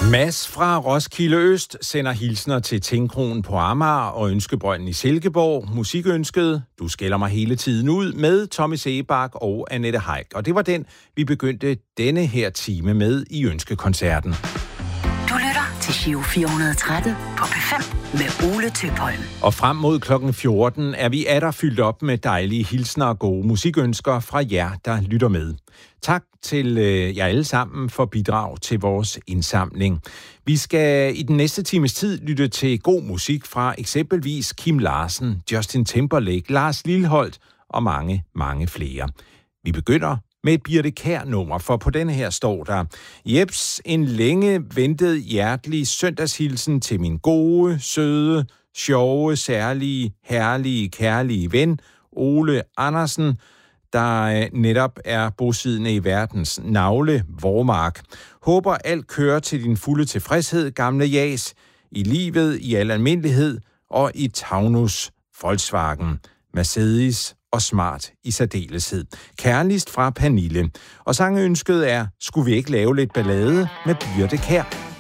Mads fra Roskilde Øst sender hilsner til Tingkronen på Amager og Ønskebrønden i Silkeborg. Musikønsket, du skælder mig hele tiden ud, med Tommy Sebak og Annette Heick. Og det var den, vi begyndte denne her time med i Ønskekoncerten. Du lytter til Giro 413 på P5 med Ole Tøpholm. Og frem mod klokken 14 er vi atter fyldt op med dejlige hilsner og gode musikønsker fra jer, der lytter med. Tak til jer alle sammen for bidrag til vores indsamling. Vi skal i den næste times tid lytte til god musik fra eksempelvis Kim Larsen, Justin Timberlake, Lars Lilholt og mange, mange flere. Vi begynder med et Birthe Kjær-nummer, for på denne her står der: Jeps, en længe ventet hjertelig søndagshilsen til min gode, søde, sjove, særlige, herlige, kærlige ven, Ole Andersen, der netop er bosiddende i verdens navle, Vormark. Håber alt kører til din fulde tilfredshed, gamle jas, i livet, i al almindelighed, og i Taunus, Volkswagen, Mercedes og Smart i særdeleshed. Kærligst fra Pernille. Og sangeønsket er: skulle vi ikke lave lidt ballade med Birthe Kjær?